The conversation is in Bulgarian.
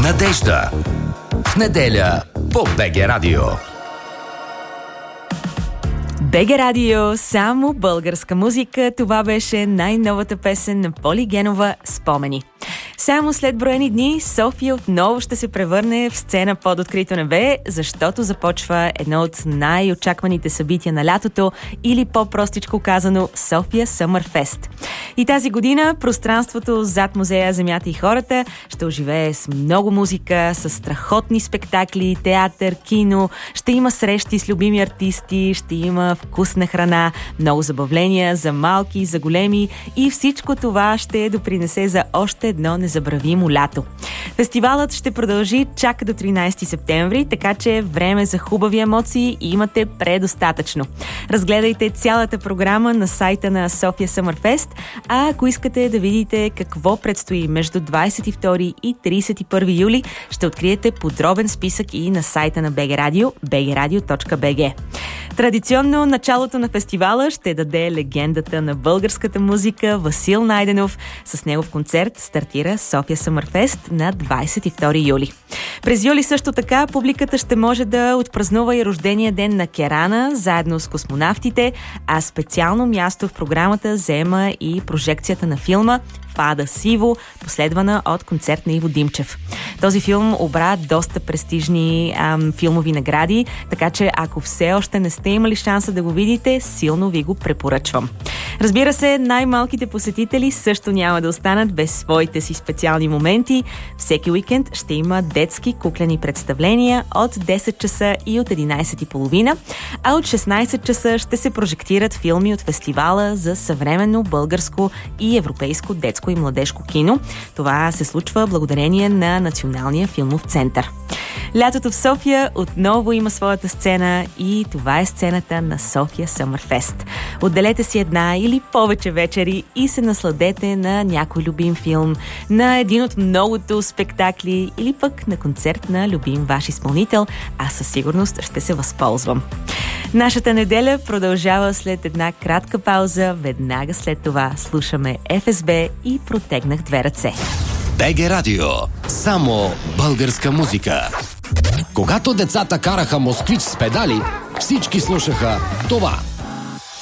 Надежда. В неделя по БГ Радио. БГ Радио, само българска музика. Това беше най-новата песен на Поли Генова "Спомени". Само след броени дни София отново ще се превърне в сцена под открито небе, защото започва едно от най-очакваните събития на лятото, или по-простичко казано София Summer Fest. И тази година пространството зад музея "Земята и хората" ще оживее с много музика, с страхотни спектакли, театър, кино, ще има срещи с любими артисти, ще има вкусна храна, много забавления за малки и за големи, и всичко това ще допринесе за още едно незабравимо лято. Фестивалът ще продължи чак до 13 септември, така че време за хубави емоции имате предостатъчно. Разгледайте цялата програма на сайта на София Summer Fest, а ако искате да видите какво предстои между 22 и 31 юли, ще откриете подробен списък и на сайта на БГ Радио, bgradio.bg. Традиционно началото на фестивала ще даде легендата на българската музика Васил Найденов. С негов концерт стартира София Summer Fest на 22 юли. През юли също така публиката ще може да отпразнува и рождения ден на Керана, заедно с космонавтите, а специално място в програмата заема и прожекцията на филма "Фада Сиво", последвана от концерт на Иво Димчев. Този филм обра доста престижни филмови награди, така че ако все още не сте имали шанса да го видите, силно ви го препоръчвам. Разбира се, най-малките посетители също няма да останат без своите си специални моменти. Всеки уикенд ще има детски куклени представления от 10 часа и от 11:30, а от 16 часа ще се прожектират филми от фестивала за съвременно българско и европейско детско и младежко кино. Това се случва благодарение на Националния филмов център. Лятото в София отново има своята сцена и това е сцената на София Summer Fest. Отделете си една или повече вечери и се насладете на някой любим филм, на един от многото спектакли или пък на концерт на любим ваш изпълнител. Аз със сигурност ще се възползвам. Нашата неделя продължава след една кратка пауза. Веднага след това слушаме ФСБ и "Протегнах две ръце". БГ Радио. Само българска музика. Когато децата караха москвич с педали, всички слушаха това.